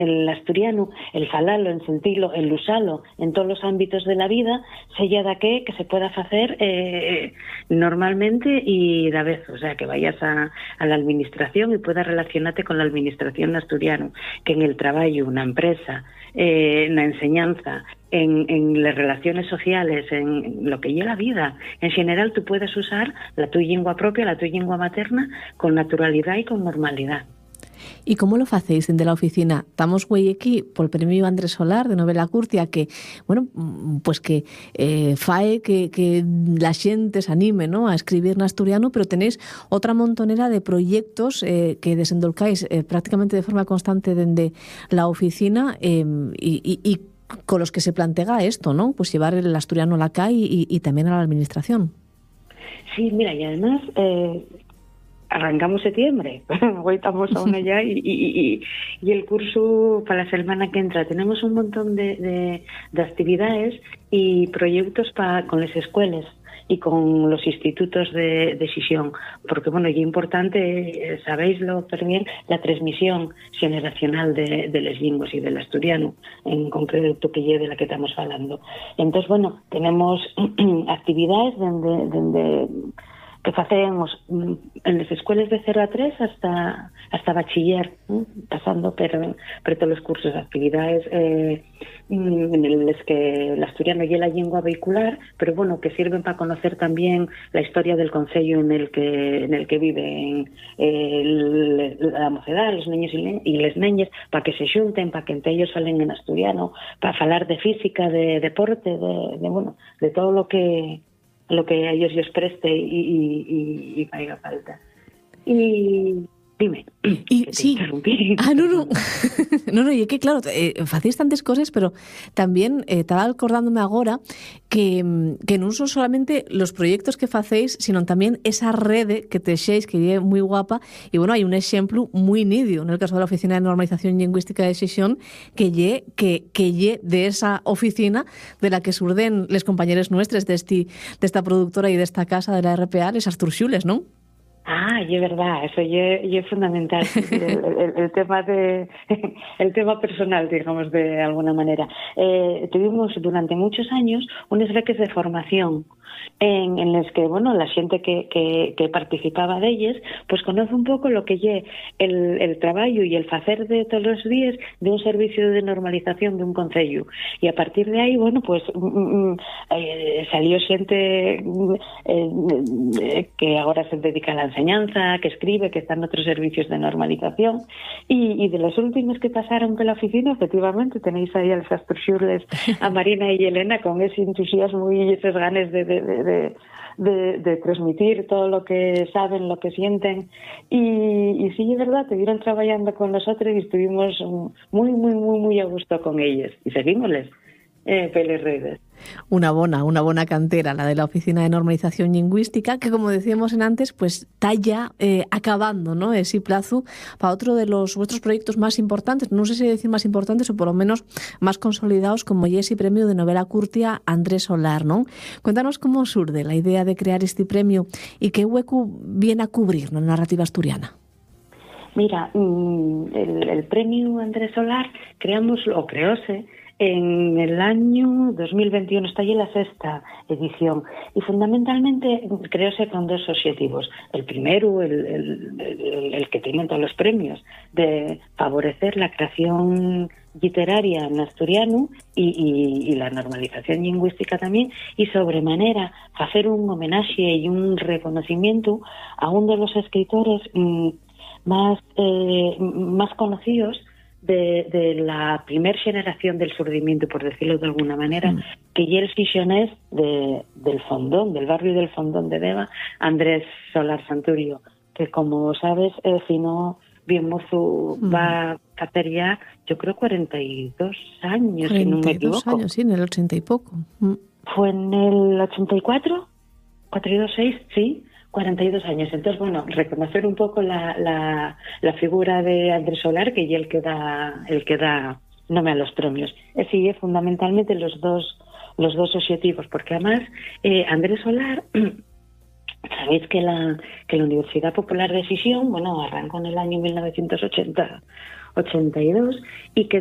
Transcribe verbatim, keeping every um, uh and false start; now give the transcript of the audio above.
el asturiano, el falalo, el sentilo, el usalo en todos los ámbitos de la vida, sella da que que se pueda facer eh, normalmente y da vez, o sea, que vayas a, a la administración y puedas relacionarte con la administración asturiano, que en el trabajo, una empresa, eh, en la enseñanza, en, en las relaciones sociales, en lo que lleva la vida, en general tú puedes usar la tu lengua propia, la tu lengua materna, con naturalidad y con normalidad. ¿Y cómo lo facéis desde la oficina? Estamos güey aquí por el premio Andrés Solar de Novela Curtia, que, bueno, pues que eh, fae que, que la xente se anime, ¿no?, a escribir en asturiano, pero tenéis otra montonera de proyectos eh, que desendolcáis eh, prácticamente de forma constante desde la oficina eh, y, y, y con los que se plantea esto, ¿no?, pues llevar el asturiano a la C A I y, y también a la administración. Sí, mira, y además... Eh... arrancamos septiembre, hoy estamos aún allá y, y, y, y el curso para la semana que entra. Tenemos un montón de, de, de actividades y proyectos pa, con las escuelas y con los institutos de decisión, porque bueno, y importante, sabéislo también, la transmisión generacional de, de las lenguas y del asturiano, en concreto que lleve la que estamos hablando. Entonces, bueno, tenemos actividades donde... donde que facemos en las escuelas de cero a tres hasta hasta bachiller, ¿eh? Pasando por, por todos los cursos de actividades eh, en los que el asturiano y la lengua vehicular, pero bueno, que sirven para conocer también la historia del concello en el que en el que viven eh, la mocedad, los niños y las niñas, para que se junten, para que entre ellos salen en asturiano, para hablar de física, de deporte, de, de bueno, de todo lo que lo que a ellos les preste y, y, y, y haga falta. Y dime. Y sí. Ah, no, no. no, no, y es que claro, eh, facéis tantas cosas, pero también eh, estaba acordándome ahora que, que no son solamente los proyectos que facéis, sino también esa red que texéis, que es muy guapa, y bueno, hay un ejemplo muy nidio, en el caso de la Oficina de Normalización Lingüística de Decisión, que lle, que, que lle de esa oficina de la que surden les compañeros nuestros de, este, de esta productora y de esta casa de la R P A, les Asturxules, ¿no? Ah, y es verdad, eso y es fundamental, el, el, el tema de el tema personal, digamos, de alguna manera. Eh, tuvimos durante muchos años unas becas de formación en, en las que, bueno, la gente que, que, que participaba de ellas, pues conoce un poco lo que es el, el trabajo y el hacer de todos los días de un servicio de normalización de un concello. Y a partir de ahí, bueno, pues mm, eh, salió gente eh, que ahora se dedica a la enseñanza, que escribe, que está en otros servicios de normalización, y, y de los últimos que pasaron por la oficina, efectivamente, tenéis ahí a los Asturxules, a Marina y Elena, con ese entusiasmo y esas ganas de, de, de, de, de, de transmitir todo lo que saben, lo que sienten, y, y sí, es verdad, estuvieron trabajando con nosotros y estuvimos muy, muy, muy, muy a gusto con ellos, y seguimosles eh, peles redes. Una bona, una bona cantera, la de la Oficina de Normalización Lingüística, que como decíamos en antes, pues está ya eh, acabando, ¿no?, ese plazo para otro de los vuestros proyectos más importantes, no sé si decir más importantes o por lo menos más consolidados, como ese premio de Novela Curtia Andrés Solar, ¿no? Cuéntanos cómo surge la idea de crear este premio y qué hueco viene a cubrir en la narrativa asturiana. Mira, el, el premio Andrés Solar creamos, o creóse en el año dos mil veintiuno, está allí la sexta edición, y fundamentalmente creóse con dos objetivos. El primero, el, el, el, el que tienen todos los premios, de favorecer la creación literaria en asturiano y, y, y la normalización lingüística también, y sobremanera hacer un homenaje y un reconocimiento a uno de los escritores mmm, más, eh, más conocidos De, de la primer generación del surdimiento, por decirlo de alguna manera, mm. que ya el fisionés de, del Fondón, del barrio del Fondón de Deva, Andrés Solar Santurio, que como sabes, eh, si no, bien mozo, mm. va a hacer ya, yo creo, cuarenta y dos años, si no me equivoco. cuarenta y dos años, sí, en el ochenta y poco. Mm. ¿Fue en el ochenta y cuatro? ¿cuatro y dos, seis? Sí. cuarenta y dos años. Entonces, bueno, reconocer un poco la, la, la figura de Andrés Solar, que ya el que da, el que da nombre a los premios. Eh, sigue fundamentalmente los dos, los dos objetivos, porque además eh, Andrés Solar, sabéis que la, que la Universidad Popular de Decisión, bueno, arrancó en el año mil novecientos ochenta ochenta y dos y que